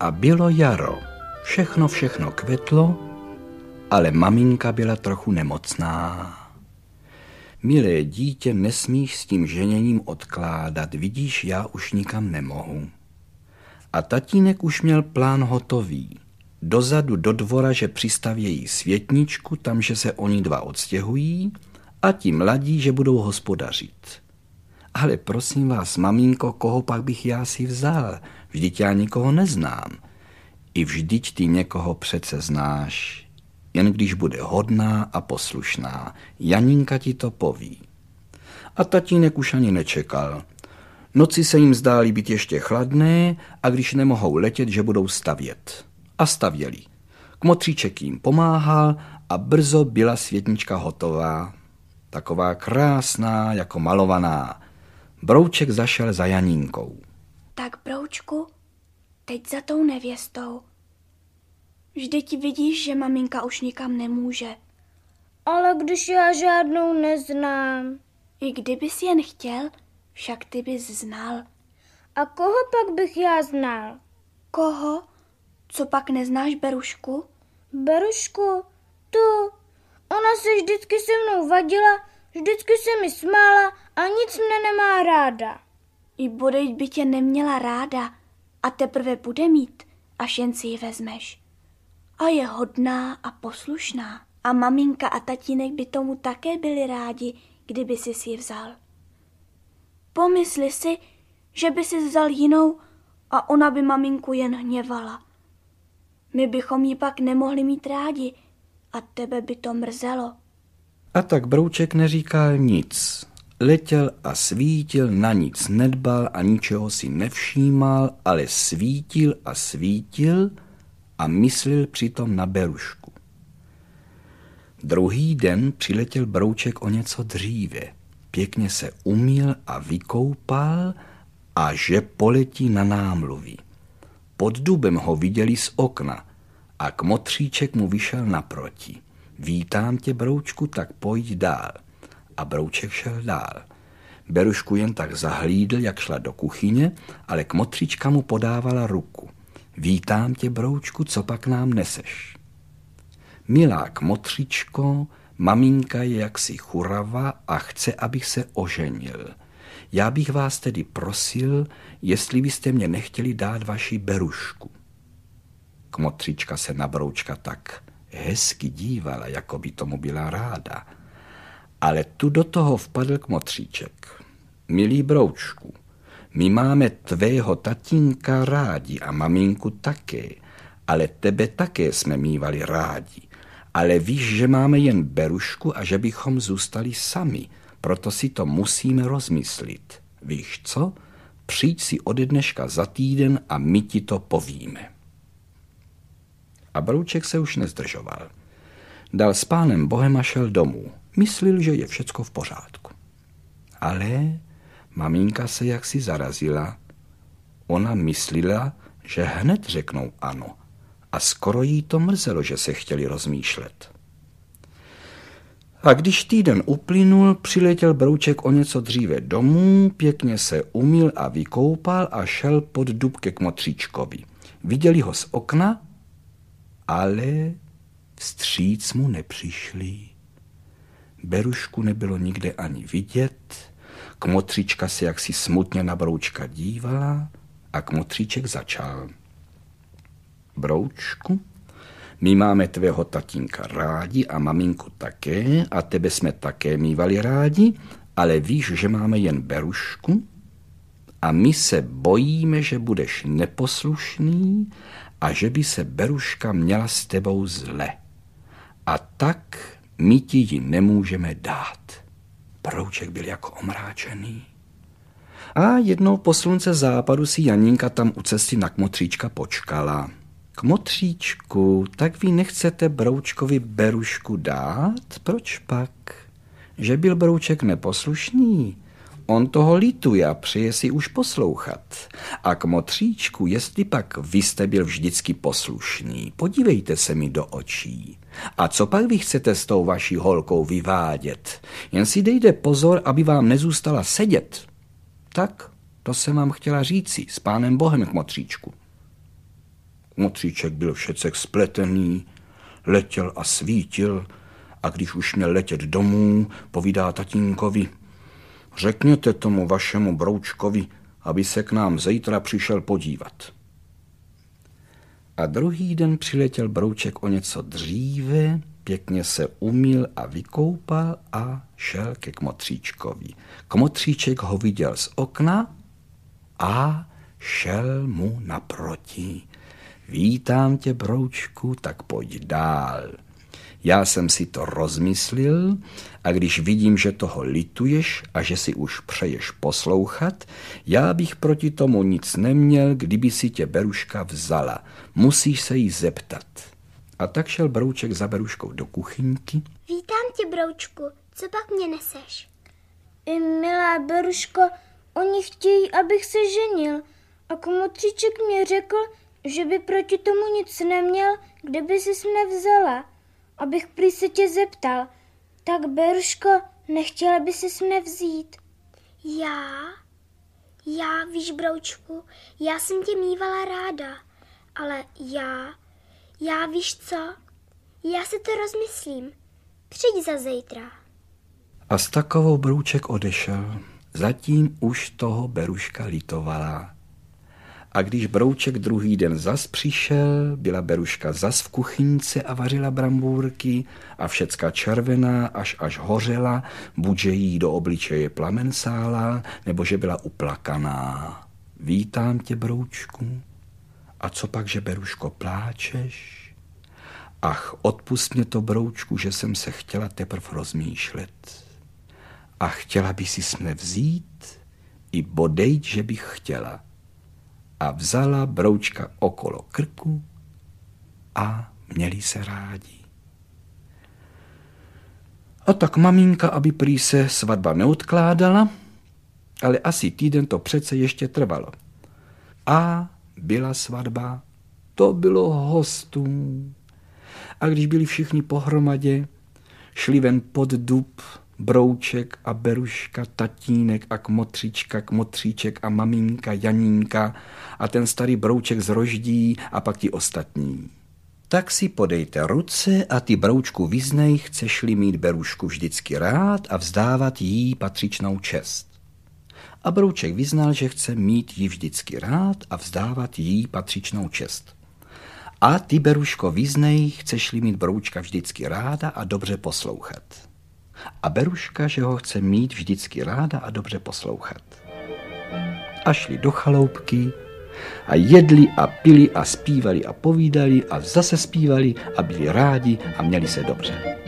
a bylo jaro. Všechno kvetlo, ale maminka byla trochu nemocná. Milé dítě, nesmíš s tím ženěním odkládat, vidíš, já už nikam nemohu. A tatínek už měl plán hotový. Dozadu do dvora, že přistavějí světničku, tam, že se oni dva odstěhují a tím ladí, že budou hospodařit. Ale prosím vás, maminko, koho pak bych já si vzal? Vždyť já nikoho neznám. I vždyť ty někoho přece znáš, jen když bude hodná a poslušná. Janinka ti to poví. A tatínek už ani nečekal. Noci se jim zdály být ještě chladné a když nemohou letět, že budou stavět. A stavěli. Kmotříček jim pomáhal a brzo byla světnička hotová. Taková krásná, jako malovaná. Brouček zašel za Janinkou. Tak, Broučku, teď za tou nevěstou. Vždyť vidíš, že maminka už nikam nemůže. Ale když já žádnou neznám. I kdybys jen chtěl, však ty bys znal. A koho pak bych já znal? Koho? Co pak neznáš, Berušku? Berušku, tu. Ona se vždycky se mnou vadila, vždycky se mi smála a nic mne nemá ráda. I bodejť by tě neměla ráda a teprve bude mít, až jen si ji vezmeš. A je hodná a poslušná. A maminka a tatínek by tomu také byli rádi, kdyby si ji vzal. Pomysli si, že by si vzal jinou a ona by maminku jen hněvala. My bychom ji pak nemohli mít rádi a tebe by to mrzelo. A tak Brouček neříkal nic. Letěl a svítil, na nic nedbal a ničeho si nevšímal, ale svítil a myslil přitom na Berušku. Druhý den přiletěl Brouček o něco dříve. Pěkně se umyl a vykoupal a že poletí na námluvy. Pod dubem ho viděli z okna a Kmotříček mu vyšel naproti. Vítám tě, Broučku, tak pojď dál. A Brouček šel dál. Berušku jen tak zahlídl, jak šla do kuchyně, ale Kmotříčka mu podávala ruku. Vítám tě, Broučku, co pak nám neseš? Milá Kmotříčko, maminka je jaksi churava a chce, abych se oženil. Já bych vás tedy prosil, jestli byste mě nechtěli dát vaši Berušku. Kmotříčka se na Broučka tak hezky dívala, jako by tomu byla ráda. Ale tu do toho vpadl Kmotříček. Milý Broučku, my máme tvého tatínka rádi a maminku také, ale tebe také jsme mívali rádi. Ale víš, že máme jen Berušku a že bychom zůstali sami, proto si to musíme rozmyslit. Víš co? Přijď si ode dneška za týden a my ti to povíme. A Brouček se už nezdržoval. Dal s Pánem Bohem a šel domů. Myslil, že je všecko v pořádku. Ale maminka se jaksi zarazila. Ona myslela, že hned řeknou ano. A skoro jí to mrzelo, že se chtěli rozmýšlet. A když týden uplynul, přiletěl Brouček o něco dříve domů, pěkně se umyl a vykoupal a šel pod dub ke Kmotříčkovi. Viděli ho z okna, ale vstříc mu nepřišli. Berušku nebylo nikde ani vidět, Kmotříčka se jaksi smutně na Broučka dívala a Kmotříček začal. Broučku, my máme tvého tatínka rádi a maminku také a tebe jsme také mívali rádi, ale víš, že máme jen Berušku a my se bojíme, že budeš neposlušný a že by se Beruška měla s tebou zle. A tak my ti ji nemůžeme dát. Brouček byl jako omráčený. A jednou po slunce západu si Janinka tam u cesty na Kmotříčka počkala. Kmotříčku, tak vy nechcete Broučkovi Berušku dát? Proč pak? Že byl Brouček neposlušný? On toho lituje a přeje si už poslouchat. A Kmotříčku, jestli pak vy jste byl vždycky poslušný, podívejte se mi do očí. A co pak vy chcete s tou vaší holkou vyvádět? Jen si dejte pozor, aby vám nezůstala sedět. Tak, to jsem vám chtěla říci, s Pánem Bohem, Kmotříčku. Kmotříček byl všecek spletený, letěl a svítil a když už měl letět domů, povídá tatínkovi: řekněte tomu vašemu broučkovi, aby se k nám zítra přišel podívat. A druhý den přiletěl brouček o něco dříve, pěkně se umyl a vykoupal a šel ke kmotříčkovi. Kmotříček ho viděl z okna a šel mu naproti. Vítám tě, broučku, tak pojď dál. Já jsem si to rozmyslil a když vidím, že toho lituješ a že si už přeješ poslouchat, já bych proti tomu nic neměl, kdyby si tě Beruška vzala. Musíš se jí zeptat. A tak šel brouček za Beruškou do kuchyňky. Vítám tě, broučku, co pak mě neseš? Milá Beruško, oni chtějí, abych se ženil. A kmotříček mě řekl, že by proti tomu nic neměl, kdyby sis mne vzala. Abych prý se tě zeptal. Tak, Beruško, nechtěla by sis mne vzít? Já, víš, broučku, já jsem tě mívala ráda, ale já víš co? Já si to rozmyslím. Přijď za zítra. A s takovou brouček odešel. Zatím už toho Beruška litovala. A když brouček druhý den zas přišel, byla Beruška zas v kuchyňce a vařila brambůrky a všecka červená, až hořela, buď že jí do obličeje plamen sála, nebo že byla uplakaná. Vítám tě, broučku. A co pak, že, Beruško, pláčeš? Ach, odpust mě to, broučku, že jsem se chtěla teprv rozmýšlet. A chtěla by si mne vzít? I bodejť, že bych chtěla. A vzala broučka okolo krku a měli se rádi. A tak maminka, aby prý se svatba neodkládala, ale asi týden to přece ještě trvalo. A byla svatba, to bylo hostů. A když byli všichni pohromadě, šli ven pod dub, brouček a Beruška, tatínek a kmotříček a maminka Janínka a ten starý brouček z Roždí a pak ti ostatní. Tak si podejte ruce a ty, broučku, vyznej, chceš-li mít Berušku vždycky rád a vzdávat jí patřičnou čest. A brouček vyznal, že chce mít ji vždycky rád a vzdávat jí patřičnou čest. A ty, Beruško, vyznej, chceš-li mít broučka vždycky ráda a dobře poslouchat. A Beruška, že ho chce mít vždycky ráda a dobře poslouchat. A šli do chaloupky a jedli a pili a zpívali a povídali a zase zpívali a byli rádi a měli se dobře.